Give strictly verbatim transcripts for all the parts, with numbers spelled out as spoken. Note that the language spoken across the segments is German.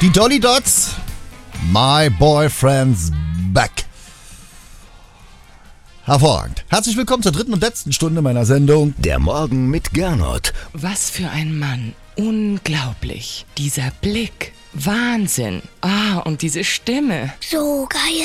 Die Dolly Dots, My Boyfriend's Back. Hervorragend. Herzlich willkommen zur dritten und letzten Stunde meiner Sendung Der Morgen mit Gernot. Was für ein Mann. Unglaublich. Dieser Blick. Wahnsinn. Ah, und diese Stimme. So geil.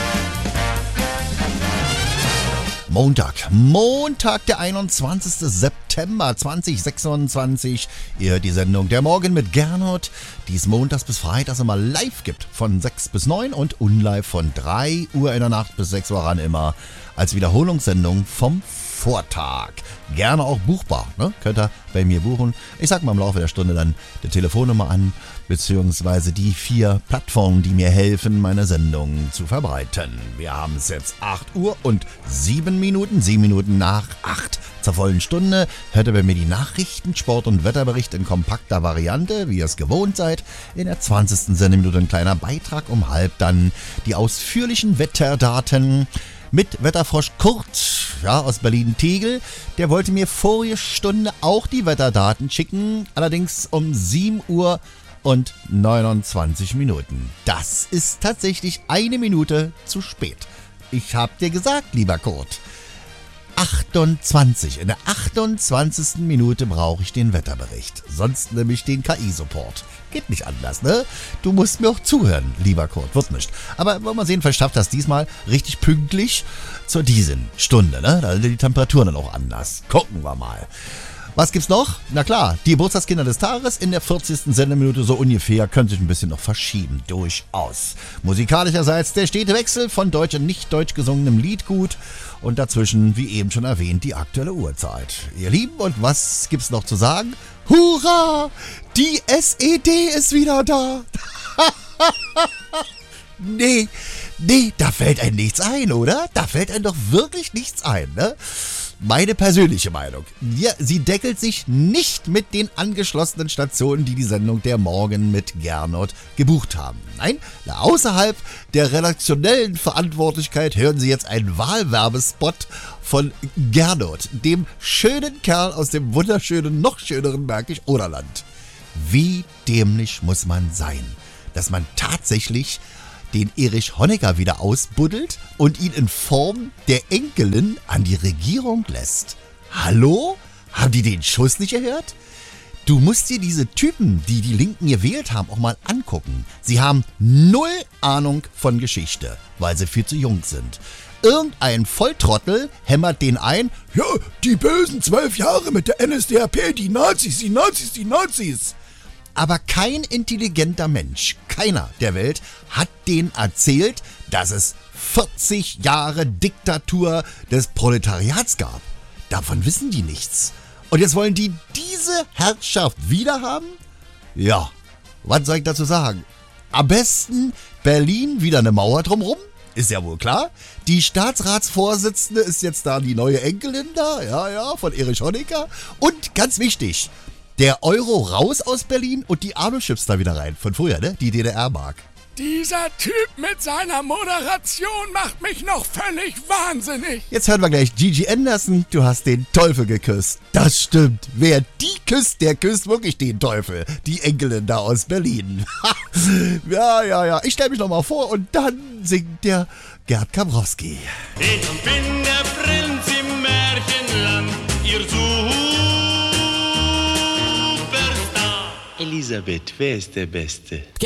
Montag, Montag, der einundzwanzigsten September zweitausendsechsundzwanzig. Ihr hört die Sendung Der Morgen mit Gernot, die es montags bis freitags immer live gibt, von sechs bis neun und unlive von drei Uhr in der Nacht bis sechs Uhr ran immer als Wiederholungssendung vom Vortag. Gerne auch buchbar, ne? Könnt ihr bei mir buchen. Ich sag mal im Laufe der Stunde dann die Telefonnummer an, beziehungsweise die vier Plattformen, die mir helfen, meine Sendung zu verbreiten. Wir haben es jetzt acht Uhr und sieben Minuten, sieben Minuten nach acht. Zur vollen Stunde hört ihr bei mir die Nachrichten, Sport- und Wetterbericht in kompakter Variante, wie ihr es gewohnt seid. In der zwanzigsten Sendeminute ein kleiner Beitrag, um halb dann die ausführlichen Wetterdaten mit Wetterfrosch Kurt, ja, aus Berlin-Tegel. Der wollte mir vorige Stunde auch die Wetterdaten schicken, allerdings um sieben Uhr und neunundzwanzig Minuten. Das ist tatsächlich eine Minute zu spät. Ich hab dir gesagt, lieber Kurt, achtundzwanzig. In der achtundzwanzigsten Minute brauche ich den Wetterbericht. Sonst nämlich den K I-Support. Geht nicht anders, ne? Du musst mir auch zuhören, lieber Kurt. Wird nicht. Aber wollen wir sehen, vielleicht schafft das diesmal richtig pünktlich zur diesen Stunde, ne? Da sind die Temperaturen dann auch anders. Gucken wir mal. Was gibt's noch? Na klar, die Geburtstagskinder des Tages in der vierzigsten Sendeminute so ungefähr können sich ein bisschen noch verschieben. Durchaus. Musikalischerseits der stete Wechsel von deutsch und nicht deutsch gesungenem Liedgut und dazwischen, wie eben schon erwähnt, die aktuelle Uhrzeit. Ihr Lieben, und was gibt's noch zu sagen? Hurra! Die S E D ist wieder da! nee, nee, da fällt einem nichts ein, oder? Da fällt einem doch wirklich nichts ein, ne? Meine persönliche Meinung. Ja, sie deckelt sich nicht mit den angeschlossenen Stationen, die die Sendung Der Morgen mit Gernot gebucht haben. Nein, außerhalb der redaktionellen Verantwortlichkeit hören Sie jetzt einen Wahlwerbespot von Gernot, dem schönen Kerl aus dem wunderschönen, noch schöneren Märkisch-Oderland. Wie dämlich muss man sein, dass man tatsächlich den Erich Honecker wieder ausbuddelt und ihn in Form der Enkelin an die Regierung lässt. Hallo? Haben die den Schuss nicht gehört? Du musst dir diese Typen, die die Linken gewählt haben, auch mal angucken. Sie haben null Ahnung von Geschichte, weil sie viel zu jung sind. Irgendein Volltrottel hämmert den ein, ja, die bösen zwölf Jahre mit der N S D A P, die Nazis, die Nazis, die Nazis. Aber kein intelligenter Mensch, keiner der Welt, hat denen erzählt, dass es vierzig Jahre Diktatur des Proletariats gab. Davon wissen die nichts. Und jetzt wollen die diese Herrschaft wiederhaben? Ja, was soll ich dazu sagen? Am besten Berlin wieder eine Mauer drumrum, ist ja wohl klar. Die Staatsratsvorsitzende ist jetzt da die neue Enkelin da, ja, ja, von Erich Honecker. Und ganz wichtig, der Euro raus aus Berlin und die Alu-Chips da wieder rein. Von früher, ne? Die D D R-Mark. Dieser Typ mit seiner Moderation macht mich noch völlig wahnsinnig. Jetzt hören wir gleich Gigi Anderson. Du hast den Teufel geküsst. Das stimmt. Wer die küsst, der küsst wirklich den Teufel. Die Enkelin da aus Berlin. ja, ja, ja. Ich stelle mich noch mal vor und dann singt der Gerd Kabrowski. Ich bin der Prinz im Märchenland. Ihr Superstar. Elisabeth, wer ist der Beste?